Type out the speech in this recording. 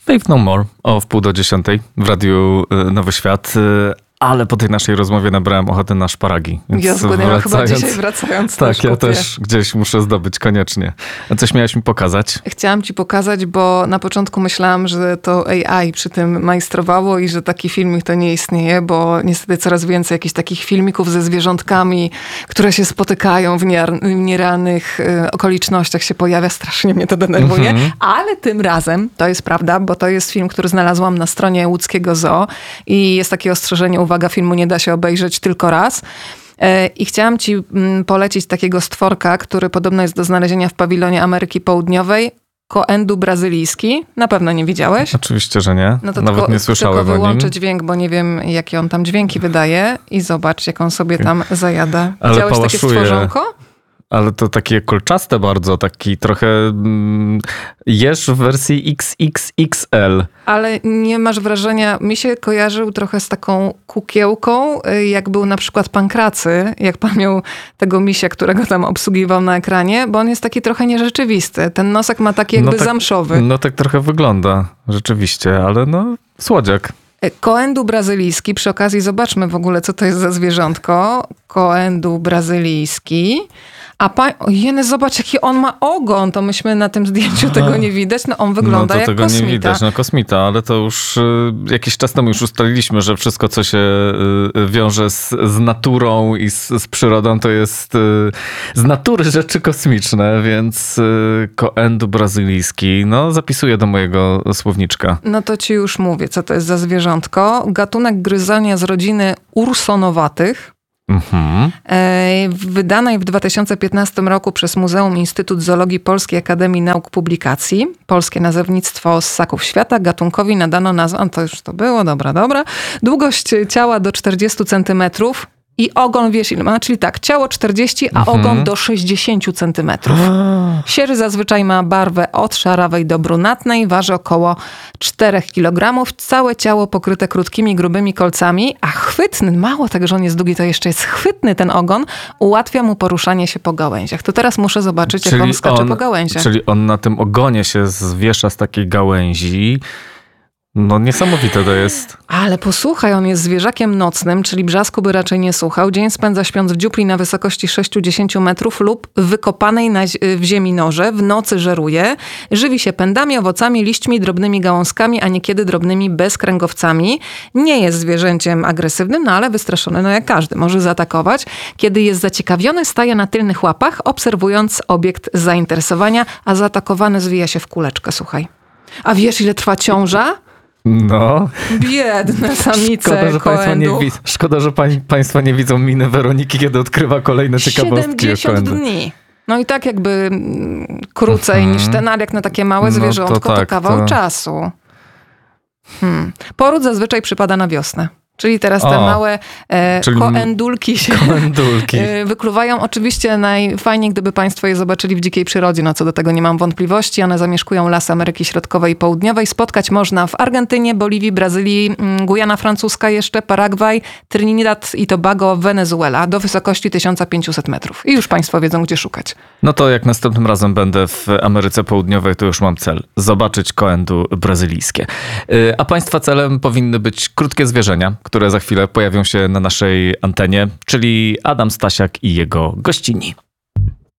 Faith No More o 9:30 w Radiu Nowy Świat. Ale po tej naszej rozmowie nabrałem ochoty na szparagi. Więc ja zgodnie chyba dzisiaj wracając. Tak, ja też gdzieś muszę zdobyć koniecznie. A coś miałaś mi pokazać? Chciałam ci pokazać, bo na początku myślałam, że to AI przy tym majstrowało i że taki filmik to nie istnieje, bo niestety coraz więcej jakichś takich filmików ze zwierzątkami, które się spotykają w nierealnych okolicznościach się pojawia. Strasznie mnie to denerwuje. Ale tym razem to jest prawda, bo to jest film, który znalazłam na stronie łódzkiego zoo i jest takie ostrzeżenie, uwaga, filmu nie da się obejrzeć tylko raz. I chciałam ci polecić takiego stworka, który podobno jest do znalezienia w pawilonie Ameryki Południowej. Koendu brazylijski. Na pewno nie widziałeś? Oczywiście, że nie. No to nawet nie słyszałem tylko o nim. wyłączę dźwięk, bo nie wiem, jakie on tam dźwięki wydaje i zobacz, jak on sobie tam zajada. Ale Widziałeś takie stworzonko? Ale to takie kolczaste bardzo, taki trochę jeż w wersji XXXL. Ale nie masz wrażenia, mi się kojarzył trochę z taką kukiełką, jak był na przykład Pankracy, jak pan miał tego misia, którego tam obsługiwał na ekranie, bo on jest taki trochę nierzeczywisty. Ten nosek ma taki jakby zamszowy. No tak trochę wygląda, rzeczywiście, ale no słodziak. Koendu brazylijski, przy okazji zobaczmy w ogóle, co to jest za zwierzątko. Koendu brazylijski. Jeny, zobacz, jaki on ma ogon. To myśmy na tym zdjęciu tego nie widać. No on wygląda jak kosmita. No to tego nie widać, no kosmita, ale to już jakiś czas temu już ustaliliśmy, że wszystko, co się wiąże z naturą i z przyrodą, to jest z natury rzeczy kosmiczne, więc Koendu brazylijski, no zapisuję do mojego słowniczka. No to ci już mówię, co to jest za zwierzątko. Gatunek gryzania z rodziny ursonowatych. Wydanej w 2015 roku przez Muzeum Instytut Zoologii Polskiej Akademii Nauk Publikacji. Polskie nazewnictwo ssaków świata. Gatunkowi nadano nazwę, to już to było, dobra. Długość ciała do 40 centymetrów. I ogon, wiesz ile ma? Czyli tak, ciało 40, a ogon do 60 centymetrów. Sierść zazwyczaj ma barwę od szarawej do brunatnej, waży około 4 kg. Całe ciało pokryte krótkimi, grubymi kolcami, a chwytny, mało tego, że on jest długi, to jeszcze jest chwytny ten ogon, ułatwia mu poruszanie się po gałęziach. To teraz muszę zobaczyć, jak on skacze po gałęziach. Czyli on na tym ogonie się zwiesza z takiej gałęzi. No niesamowite to jest. Ale posłuchaj, on jest zwierzakiem nocnym, czyli brzasku by raczej nie słuchał. Dzień spędza śpiąc w dziupli na wysokości 6-10 metrów lub wykopanej w ziemi norze. W nocy żeruje. Żywi się pędami, owocami, liśćmi, drobnymi gałązkami, a niekiedy drobnymi bezkręgowcami. Nie jest zwierzęciem agresywnym, no ale wystraszony, no jak każdy, może zaatakować. Kiedy jest zaciekawiony, staje na tylnych łapach, obserwując obiekt zainteresowania, a zaatakowany zwija się w kuleczkę, słuchaj. A wiesz, ile trwa ciąża? No. Biedne samice Szkoda, że państwo nie widzą miny Weroniki, kiedy odkrywa kolejne ciekawostki. 70 dni. No i tak jakby krócej niż ten, ale jak na takie małe zwierzątko, to kawał czasu. Poród zazwyczaj przypada na wiosnę. Czyli teraz te małe koendulki się wykluwają. Oczywiście najfajniej, gdyby państwo je zobaczyli w dzikiej przyrodzie. No co do tego nie mam wątpliwości. One zamieszkują lasy Ameryki Środkowej i Południowej. Spotkać można w Argentynie, Boliwii, Brazylii, Gujana Francuska jeszcze, Paragwaj, Trinidad i Tobago, Wenezuela do wysokości 1500 metrów. I już państwo wiedzą, gdzie szukać. No to jak następnym razem będę w Ameryce Południowej, to już mam cel. Zobaczyć koendu brazylijskie. A państwa celem powinny być krótkie zwierzenia, które za chwilę pojawią się na naszej antenie, czyli Adam Stasiak i jego gościni.